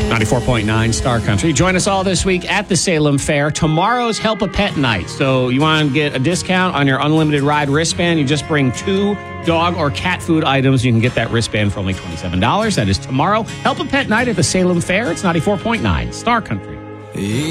94.9 Star Country. Join us all this week at the Salem Fair. Tomorrow's Help a Pet Night. So you want to get a discount on your unlimited ride wristband? You just bring 2 dog or cat food items. You can get that wristband for only $27. That is tomorrow. Help a Pet Night at the Salem Fair. It's 94.9 Star Country.